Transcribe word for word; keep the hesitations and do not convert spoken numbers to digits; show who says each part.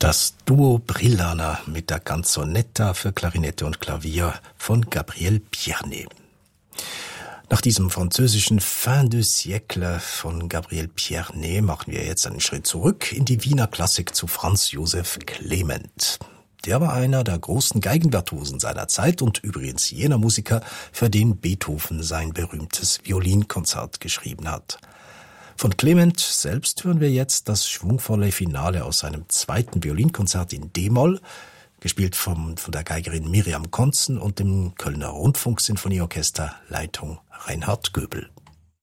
Speaker 1: Das Duo Brillana mit der Canzonetta für Klarinette und Klavier von Gabriel Pierné. Nach diesem französischen Fin de siècle von Gabriel Pierné machen wir jetzt einen Schritt zurück in die Wiener Klassik zu Franz Josef Clement. Der war einer der großen Geigenvirtuosen seiner Zeit und übrigens jener Musiker, für den Beethoven sein berühmtes Violinkonzert geschrieben hat. Von Clement selbst hören wir jetzt das schwungvolle Finale aus seinem zweiten Violinkonzert in D-Moll, gespielt vom, von der Geigerin Miriam Konzen und dem Kölner Rundfunksinfonieorchester Leitung Reinhard Göbel.